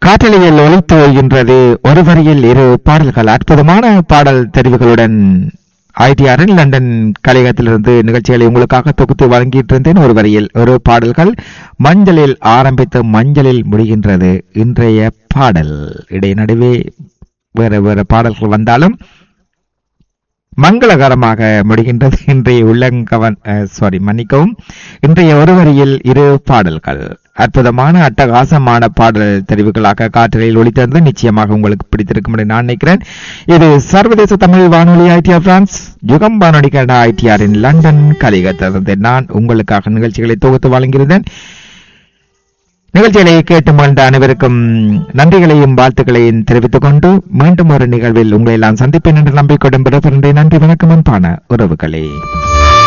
காற்றலையில் ஒலித்து வருகின்றது ஒரு வரியில் இரு பாடல்கள். அற்புதமான பாடல் தெரிவுகளுடன் ஐடிஆரின் லண்டன் கலையகத்திலிருந்து நிகழ்ச்சிகளை உங்களுக்காக தொகுத்து வழங்கிட்டு இருந்தேன். ஒரு வரியில் ஒரு பாடல்கள். மஞ்சளில் ஆரம்பித்து மஞ்சளில் முடிகின்றது இன்றைய பாடல். இடைநடுவே வேற வேற பாடல்கள் வந்தாலும் மங்களகரமாக முடிகின்றது இன்றைய மன்னிக்கவும், இன்றைய ஒரு வரியில் இரு பாடல்கள். அற்புதமான அட்டகாசமான பாடல் தெரிவுகளாக காற்றலையில் ஒளித்திருந்து நிச்சயமாக உங்களுக்கு பிடித்திருக்கும் என்று நான் நினைக்கிறேன். இது சர்வதேச தமிழ் வானொலி ஐடிஆர் பிரான்ஸ் யுகம் வானொலி கனடா ஐடிஆரின் லண்டன் கலையகத்திலிருந்து நான் உங்களுக்காக நிகழ்ச்சிகளை தொகுத்து வழங்கியிருந்தேன். நிகழ்ச்சிகளை கேட்டு மகிழ்ந்த அனைவருக்கும் நன்றிகளையும் வாழ்த்துக்களையும் தெரிவித்துக் கொண்டு மீண்டும் ஒரு நிகழ்வில் உங்களை எல்லாம் சந்திப்பேன் என்று நம்பிக்கொண்டும் நன்றி. வணக்கம் அன்பான உறவுகளே.